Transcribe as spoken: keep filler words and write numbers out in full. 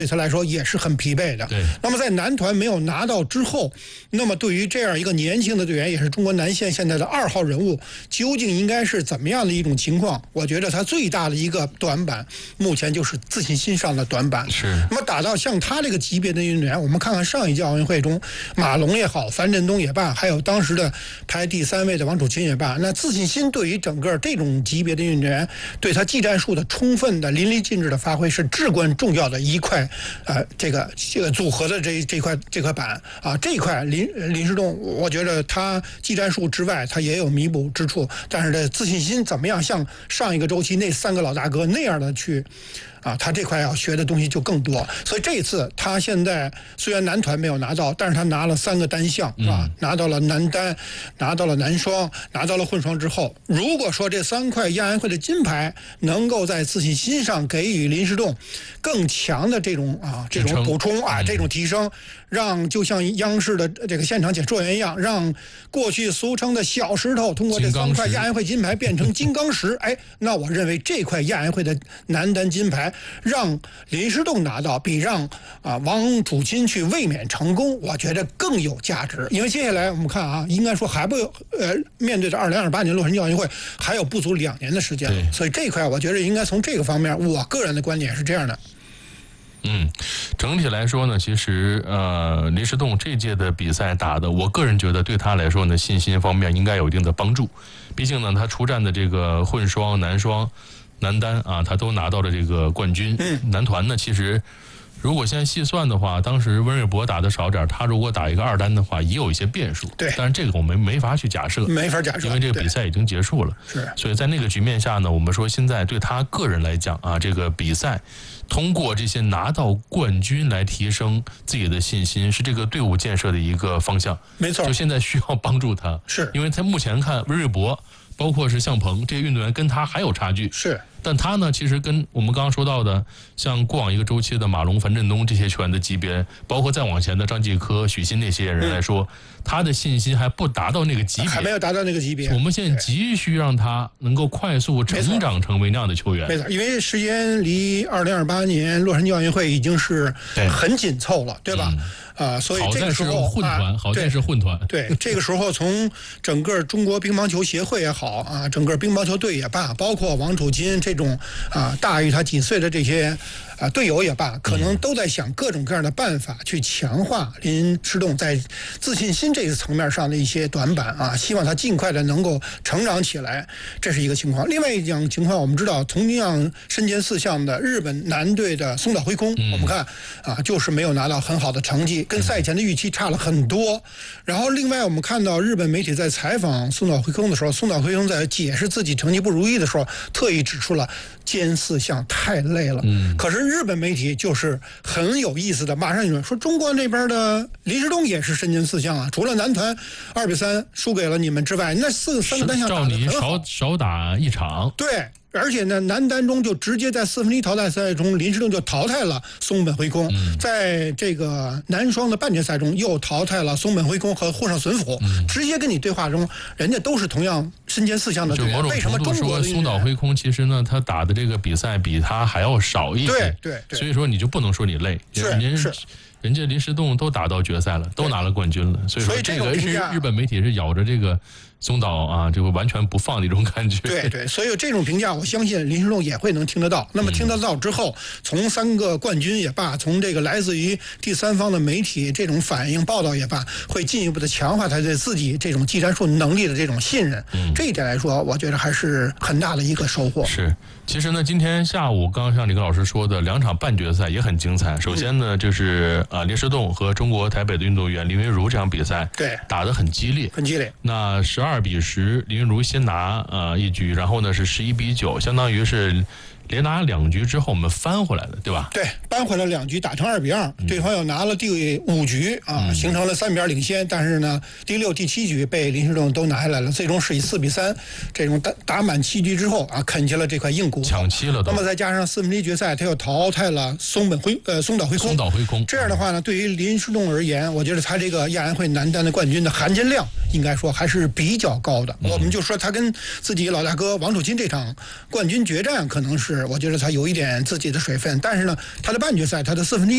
对他来说也是很疲惫的。 对。 那么在男团没有拿到之后，那么对于这样一个年轻的队员，也是中国男线现在的二号人物，究竟应该是怎么样的一种情况？我觉得他最大的一个短板，目前就是自信心上的短板。 是。 那么打到像他这个级别的运动员，我们看看上一届奥运会中，马龙也好，樊振东也罢，还有当时的排第三位的王楚钦也罢，那自信心对于整个这种级别的运动员，对他技战术的充分的淋漓尽致的发挥是至关重要的一块。呃，这个这个组合的这这块这块板啊，这一块林林诗栋，我觉得他技战术之外，他也有弥补之处，但是这自信心怎么样像上一个周期那三个老大哥那样的去。啊，他这块要学的东西就更多，所以这一次他现在虽然男团没有拿到，但是他拿了三个单项，是吧？拿到了男单，拿到了男双，拿到了混双之后，如果说这三块亚运会的金牌能够在自信心上给予林诗栋更强的这种啊这种补充啊这种提升，让就像央视的这个现场解说员一样，让过去俗称的小石头通过这三块亚运会金牌变成金刚石，哎，那我认为这块亚运会的男单金牌。让林诗栋拿到比让啊王楚钦去卫冕成功，我觉得更有价值。因为接下来我们看啊，应该说还不呃面对着二零二八年洛杉矶奥运会还有不足两年的时间，所以这一块我觉得应该从这个方面，我个人的观点是这样的。 嗯，整体来说呢，其实呃，林诗栋这届的比赛打的，我个人觉得对他来说呢，信心方面应该有一定的帮助。毕竟呢，他出战的这个混双、男双。男单啊，他都拿到了这个冠军。 嗯， 男团呢，其实如果现在细算的话，当时温瑞博打的少点，他如果打一个二单的话，也有一些变数。 对， 但是这个我们没法去假设， 没法假设， 因为这个比赛已经结束了。 是， 所以在那个局面下呢，我们说现在对他个人来讲啊，这个比赛通过这些拿到冠军来提升自己的信心，是这个队伍建设的一个方向。 没错， 就现在需要帮助他， 是因为他目前看温瑞博。包括是向鹏这些运动员跟他还有差距， 是， 但他呢，其实跟我们刚刚说到的，像过往一个周期的马龙、樊振东这些球员的级别，包括再往前的张继科、许昕那些人来说，嗯、他的信心还不达到那个级别， 还没有达到那个级别。 我们现在急需让他能够快速成长成为那样的球员。 没错，因为时间离二零二八年洛杉矶奥运会已经是很紧凑了，对, 对吧？嗯啊，所以这个时候混团，好在是混团。 对，这个时候从整个中国乒乓球协会也好啊，整个乒乓球队也罢，包括王楚钦这种啊大于他几岁的这些啊队友也罢，可能都在想各种各样的办法去强化林诗栋在自信心这个层面上的一些短板啊，希望他尽快的能够成长起来，这是一个情况。另外一种情况，我们知道同样身兼四项的日本男队的松岛辉空， 嗯、 我们看啊，就是没有拿到很好的成绩。跟赛前的预期差了很多，然后另外我们看到日本媒体在采访松岛辉空的时候，松岛辉空在解释自己成绩不如意的时候，特意指出了兼四项太累了。 嗯， 可是日本媒体就是很有意思的，马上就说中国那边的林诗栋也是身兼四项啊，除了男团二比三输给了你们之外，那四三个单项打得很好， 照你少少打一场。 对。而且呢，男单中就直接在四分之一淘汰赛中，林诗栋就淘汰了松本辉空， 嗯、 在这个男双的半决赛中又淘汰了松本辉空和户上隼辅， 嗯、 直接跟你对话中，人家都是同样身兼四项的队员，为什么中国松岛辉空其实呢，他打的这个比赛比他还要少一些， 对对对， 所以说你就不能说你累， 是是。 人家林诗栋都打到决赛了，都拿了冠军了，所以说这个是日本媒体是咬着这个松岛啊，这个完全不放的一种感觉。 对对，所以这种评价，我相信林诗栋也会能听得到。那么听得到之后，从三个冠军也罢，从这个来自于第三方的媒体这种反应报道也罢，会进一步的强化他对自己这种技战术能力的这种信任。 嗯、 这一点来说，我觉得还是很大的一个收获。 是。其实呢，今天下午刚刚像李克老师说的，两场半决赛也很精彩。首先呢，就是啊，林诗栋和中国台北的运动员林昀儒这场比赛， 对， 打得很激烈， 很激烈。 那十二比十，林昀儒先拿呃一局，然后呢是十一比九，相当于是连拿两局之后我们翻回来的，对吧？ 对，扳回了两局，打成二比二、嗯，对方又拿了第五局啊， 嗯、 形成了三比二领先。但是呢，第六、第七局被林诗栋都拿下来了，最终是以四比三这种打打满七局之后啊，啃下了这块硬骨头， 抢七了都。 那么再加上四分之一决赛，他又淘汰了松本辉呃松岛辉空。 松岛辉空。 这样的话呢，对于林诗栋而言，我觉得他这个亚运会男单的冠军的含金量，应该说还是比较高的。嗯、我们就说他跟自己老大哥王楚钦这场冠军决战，可能是我觉得他有一点自己的水分，但是呢，他的半决赛，他的四分之一。